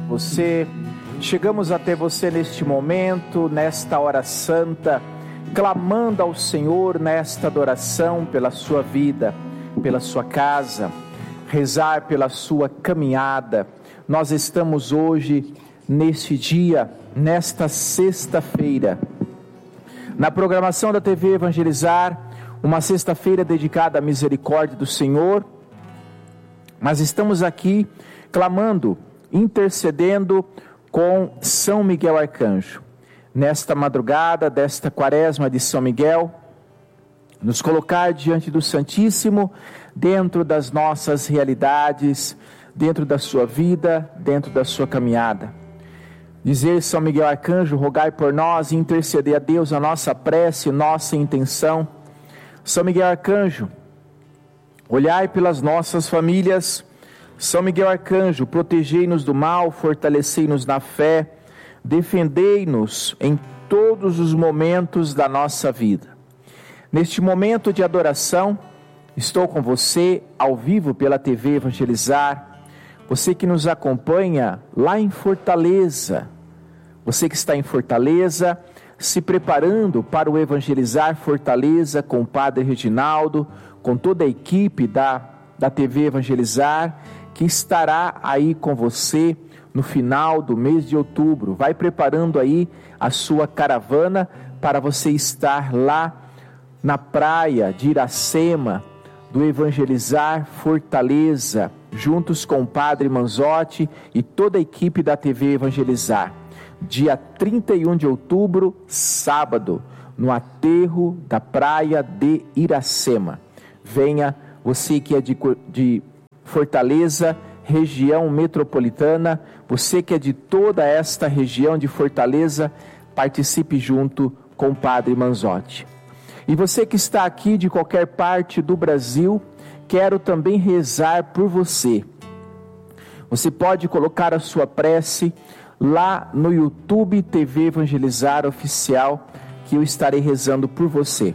você. Chegamos até você neste momento, nesta hora santa, clamando ao Senhor nesta adoração pela sua vida, pela sua casa, rezar pela sua caminhada. Nós estamos hoje, neste dia, nesta sexta-feira, na programação da TV Evangelizar, uma sexta-feira dedicada à misericórdia do Senhor, mas estamos aqui clamando, intercedendo com São Miguel Arcanjo. Nesta madrugada desta quaresma de São Miguel, nos colocar diante do Santíssimo, dentro das nossas realidades, dentro da sua vida, dentro da sua caminhada. Dizer: São Miguel Arcanjo, rogai por nós e interceder a Deus a nossa prece, nossa intenção. São Miguel Arcanjo, olhai pelas nossas famílias. São Miguel Arcanjo, protegei-nos do mal, fortalecei-nos na fé, defendei-nos em todos os momentos da nossa vida. Neste momento de adoração, estou com você ao vivo pela TV Evangelizar, você que nos acompanha lá em Fortaleza, você que está em Fortaleza, se preparando para o Evangelizar Fortaleza com o Padre Reginaldo, com toda a equipe da TV Evangelizar, que estará aí com você no final do mês de outubro. Vai preparando aí a sua caravana para você estar lá na praia de Iracema, do Evangelizar Fortaleza, juntos com o Padre Manzotti e toda a equipe da TV Evangelizar. Dia 31 de outubro, sábado, no aterro da praia de Iracema. Venha, você que é de Fortaleza, região metropolitana, você que é de toda esta região de Fortaleza, participe junto com o Padre Manzotti. E você que está aqui de qualquer parte do Brasil, quero também rezar por você. Você pode colocar a sua prece lá no YouTube TV Evangelizar Oficial, que eu estarei rezando por você,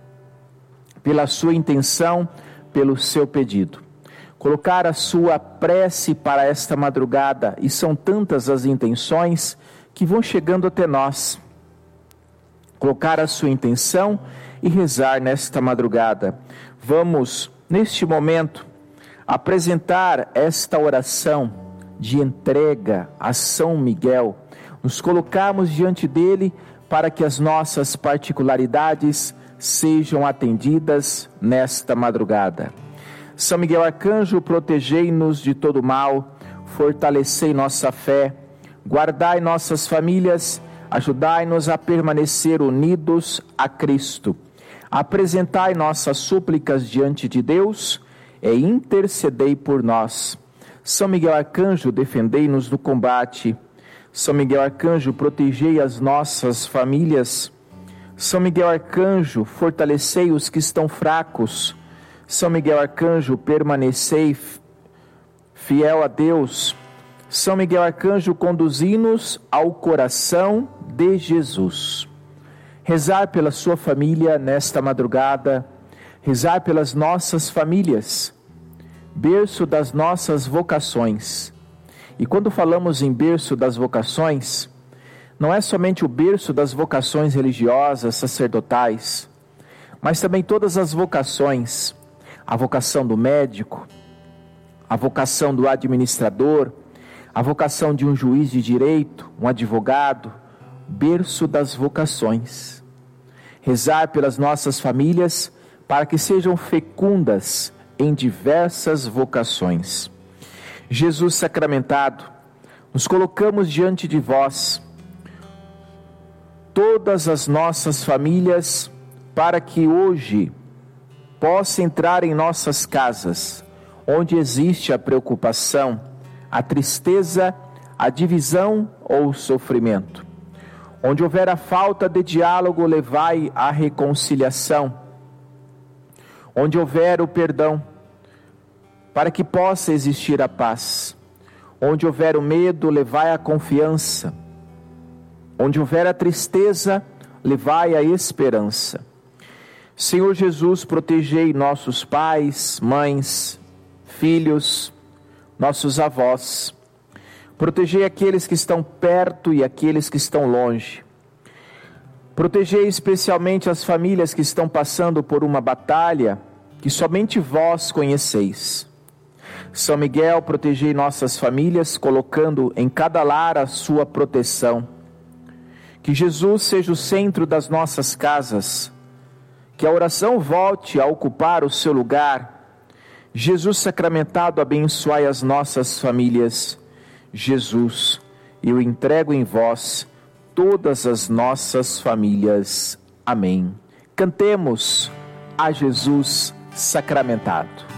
pela sua intenção, pelo seu pedido. Colocar a sua prece para esta madrugada, e são tantas as intenções que vão chegando até nós. Colocar a sua intenção e rezar nesta madrugada. Vamos, neste momento, apresentar esta oração de entrega a São Miguel. Nos colocamos diante dele para que as nossas particularidades sejam atendidas nesta madrugada. São Miguel Arcanjo, protegei-nos de todo mal, fortalecei nossa fé, guardai nossas famílias, ajudai-nos a permanecer unidos a Cristo. Apresentai nossas súplicas diante de Deus e intercedei por nós. São Miguel Arcanjo, defendei-nos do combate. São Miguel Arcanjo, protegei as nossas famílias. São Miguel Arcanjo, fortalecei os que estão fracos. São Miguel Arcanjo, permanecei fiel a Deus. São Miguel Arcanjo, conduzi-nos ao coração de Jesus. Rezar pela sua família nesta madrugada, rezar pelas nossas famílias, berço das nossas vocações. E quando falamos em berço das vocações, não é somente o berço das vocações religiosas, sacerdotais, mas também todas as vocações, a vocação do médico, a vocação do administrador, a vocação de um juiz de direito, um advogado, berço das vocações. Rezar pelas nossas famílias para que sejam fecundas em diversas vocações. Jesus sacramentado, nos colocamos diante de vós, todas as nossas famílias, para que hoje possa entrar em nossas casas, onde existe a preocupação, a tristeza, a divisão ou o sofrimento. Onde houver a falta de diálogo, levai a reconciliação. Onde houver o perdão, para que possa existir a paz. Onde houver o medo, levai a confiança. Onde houver a tristeza, levai a esperança. Senhor Jesus, protegei nossos pais, mães, filhos, nossos avós. Protegei aqueles que estão perto e aqueles que estão longe. Protegei especialmente as famílias que estão passando por uma batalha que somente vós conheceis. São Miguel, protegei nossas famílias, colocando em cada lar a sua proteção. Que Jesus seja o centro das nossas casas. Que a oração volte a ocupar o seu lugar. Jesus sacramentado, abençoai as nossas famílias. Jesus, eu entrego em vós todas as nossas famílias. Amém. Cantemos a Jesus sacramentado.